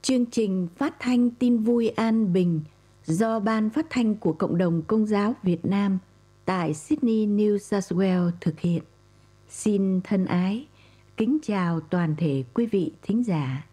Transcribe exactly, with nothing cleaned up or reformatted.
Chương trình phát thanh tin vui an bình do Ban Phát thanh của Cộng đồng Công giáo Việt Nam tại Sydney, New South Wales thực hiện. Xin thân ái, kính chào toàn thể quý vị thính giả.